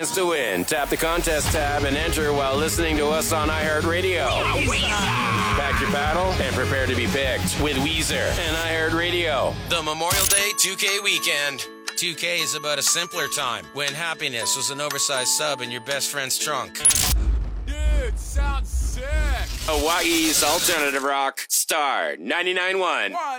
chance to win. Tap the contest tab and enter while listening to us on iHeartRadio. Pack your paddle and prepare to be picked with Weezer and iHeartRadio. The Memorial Day 2K weekend. 2K is about a simpler time when happiness was an oversized sub in your best friend's trunk. Dude, sounds sick. Hawaii's alternative rock, Star 99.1.